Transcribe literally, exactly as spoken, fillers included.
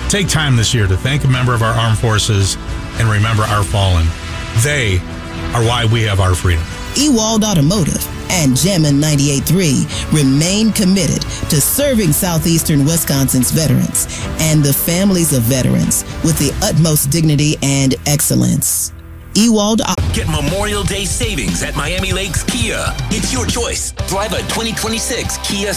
Take time this year to thank a member of our armed forces and remember our fallen. They are why we have our freedom. Ewald Automotive and Jammin' ninety-eight point three remain committed to serving southeastern Wisconsin's veterans and the families of veterans with the utmost dignity and excellence. Ewald. Get Memorial Day savings at Miami Lakes Kia. It's your choice. Drive a twenty twenty-six Kia